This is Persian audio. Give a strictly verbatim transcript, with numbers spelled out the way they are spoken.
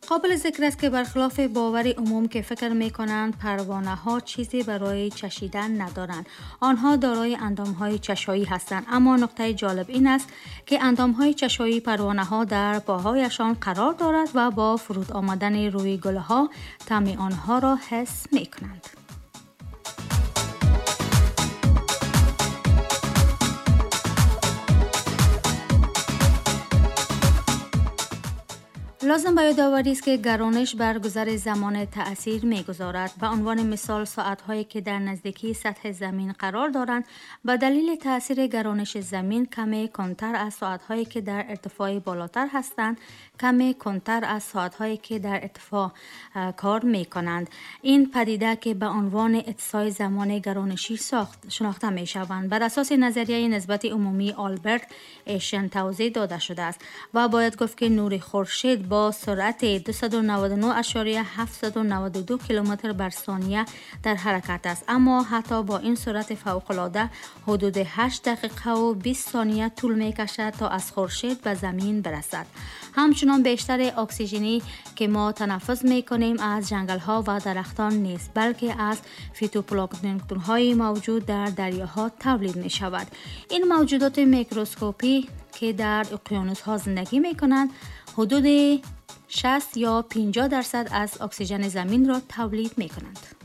قابل ذکر است که برخلاف باور عموم که فکر می کنند پروانه ها چیزی برای چشیدن ندارند، آنها دارای اندام های چشایی هستند. اما نکته جالب این است که اندام های چشایی پروانه ها در پاهایشان قرار دارد و با فرود آمدن روی گله ها طعم آنها را حس می کنند. لازم به یادآوری است که گرانش بر گذر زمان تأثیر می‌گذارد. به عنوان مثال ساعت‌هایی که در نزدیکی سطح زمین قرار دارند به دلیل تأثیر گرانش زمین کمی کمتر از ساعت‌هایی که در ارتفاع بالاتر هستند، کمی کمتر از ساعت‌هایی که در ارتفاع کار می‌کنند. این پدیده که به عنوان اتساع زمان گرانشی ساخت شناخته می‌شوند بر اساس نظریه نسبت عمومی آلبرت اینشتین توضیح داده شده است و باید گفت که نور خورشید با سرعت دویست و نود و نه اعشاریه هفتصد و نود و دو کیلومتر بر ثانیه در حرکت است، اما حتی با این سرعت فوق‌العاده حدود هشت دقیقه و بیست ثانیه طول می‌کشد تا از خورشید به زمین برسد. همچنان بیشتر اکسیژنی که ما تنفس می‌کنیم از جنگل‌ها و درختان نیست، بلکه از فیتوپلانکتون‌های موجود در دریاها تولید می‌شود. این موجودات میکروسکوپی که در اقیانوس‌ها زندگی می‌کنند حدود شصت یا پنجاه درصد از اکسیژن زمین را تولید می‌کنند.